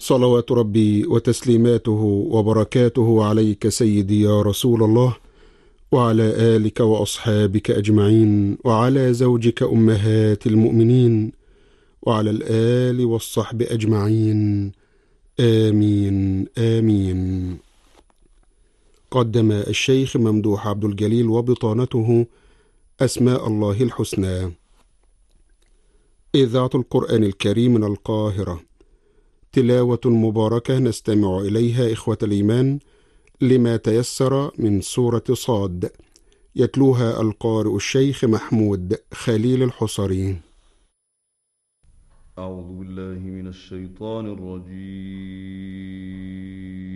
صلوات ربي وتسليماته وبركاته عليك سيدي يا رسول الله، وعلى آلك وأصحابك أجمعين، وعلى زوجك أمهات المؤمنين، وعلى الآل والصحب أجمعين، آمين آمين. قدم الشيخ ممدوح عبد الجليل وبطانته أسماء الله الحسنى. إذاعة القرآن الكريم من القاهرة، تلاوة مباركة نستمع إليها إخوة الإيمان لما تيسر من سورة صاد، يتلوها القارئ الشيخ محمود خليل الحصري. أعوذ بالله من الشيطان الرجيم.